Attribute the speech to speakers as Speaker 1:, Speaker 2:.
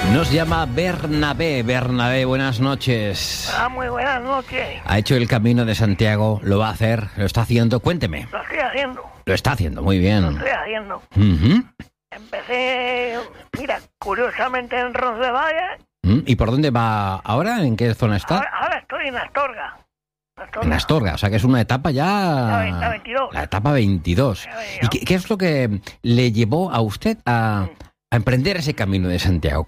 Speaker 1: Nos llama Bernabé. Bernabé, buenas noches.
Speaker 2: Muy buenas noches.
Speaker 1: Ha hecho el Camino de Santiago, lo va a hacer, lo está haciendo, cuénteme.
Speaker 2: Lo estoy haciendo.
Speaker 1: Lo está haciendo, muy bien.
Speaker 2: Lo estoy haciendo.
Speaker 1: Ujú.
Speaker 2: Empecé, mira, curiosamente en Roncesvalles.
Speaker 1: ¿Y por dónde va ahora? ¿En qué zona está?
Speaker 2: Ahora estoy en Astorga.
Speaker 1: En Astorga, o sea que es una etapa ya...
Speaker 2: La 22.
Speaker 1: La etapa 22. ¿Y qué es lo que le llevó a usted a emprender ese Camino de Santiago?